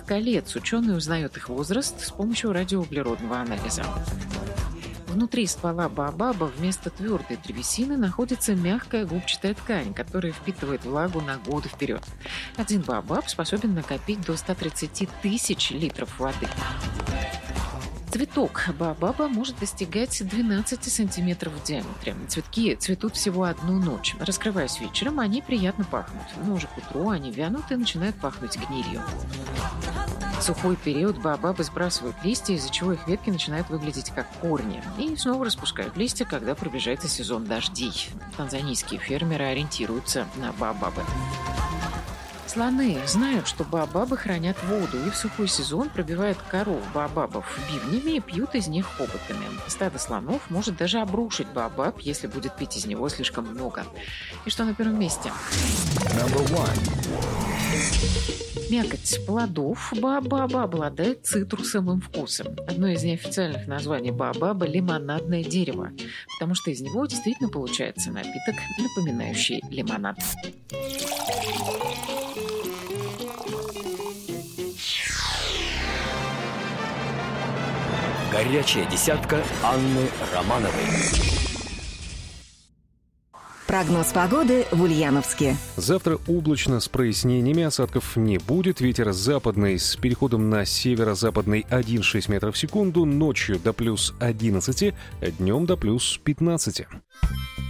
колец. Ученые узнают их возраст с помощью радиоуглеродного анализа. Внутри ствола баобаба вместо твердой древесины находится мягкая губчатая ткань, которая впитывает влагу на годы вперед. Один баобаб способен накопить до 130 тысяч литров воды. Цветок баобаба может достигать 12 сантиметров в диаметре. Цветки цветут всего одну ночь. Раскрываясь вечером, они приятно пахнут. Но уже к утру они вянут и начинают пахнуть гнилью. В сухой период баобабы сбрасывают листья, из-за чего их ветки начинают выглядеть как корни. И снова распускают листья, когда приближается сезон дождей. Танзанийские фермеры ориентируются на баобабы. Слоны знают, что баобабы хранят воду и в сухой сезон пробивают кору баобабов бивнями и пьют из них хоботами. Стадо слонов может даже обрушить баобаб, если будет пить из него слишком много. И что на первом месте? Мякоть плодов баобаба обладает цитрусовым вкусом. Одно из неофициальных названий баобаба – лимонадное дерево, потому что из него действительно получается напиток, напоминающий лимонад. Горячая десятка Анны Романовой. Прогноз погоды в Ульяновске. Завтра облачно с прояснениями, осадков не будет. Ветер западный с переходом на северо-западный 1,6 метров в секунду. Ночью до плюс 11, днем до плюс 15.